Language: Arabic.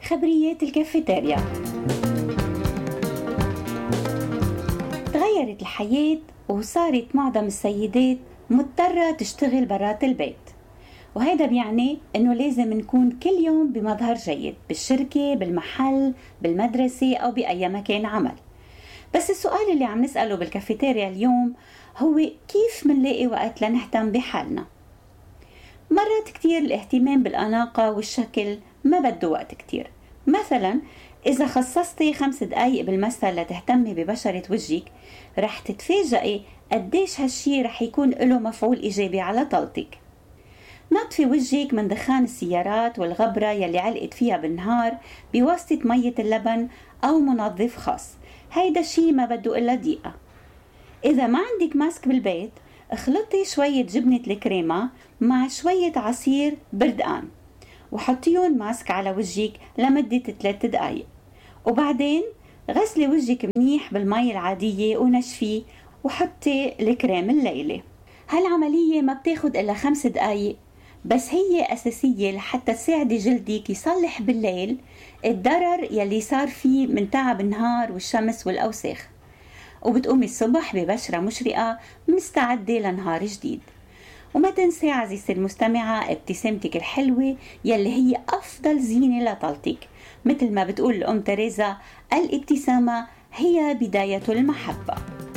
خبريات الكافيتيريا. تغيرت الحياة وصارت معظم السيدات مضطرة تشتغل برات البيت، وهذا بيعني انه لازم نكون كل يوم بمظهر جيد بالشركة، بالمحل، بالمدرسة او بأي مكان عمل. بس السؤال اللي عم نسأله بالكافيتيريا اليوم هو كيف منلاقي وقت لنهتم بحالنا؟ مرات كتير الاهتمام بالأناقة والشكل ما بده وقت كتير. مثلا إذا خصصتي 5 دقايق بالمساء لتهتمي ببشرة وجهك، رح تتفاجئي قديش هالشي رح يكون له مفعول إيجابي على طلتك. نظفي وجهك من دخان السيارات والغبرة يلي علقت فيها بالنهار بواسطة مية اللبن أو منظف خاص، هيدا شي ما بده إلا دقيقة. إذا ما عندك ماسك بالبيت، اخلطي شوية جبنة الكريمة مع شوية عصير بردقان وحطيهم ماسك على وجهك لمدة 3 دقايق، وبعدين غسلي وجهك منيح بالمي العادية ونشفيه وحطي الكريم الليلي. هالعملية ما بتاخد إلا 5 دقايق، بس هي أساسية لحتى تساعدي جلدك يصلح بالليل الضرر يلي صار فيه من تعب النهار والشمس والأوساخ، وبتقومي الصبح ببشرة مشرقة مستعدة لنهار جديد. وما تنسي عزيزتي المستمعة ابتسامتك الحلوة يلي هي أفضل زينة لطلتك، مثل ما بتقول الأم تريزا: الابتسامة هي بداية المحبة.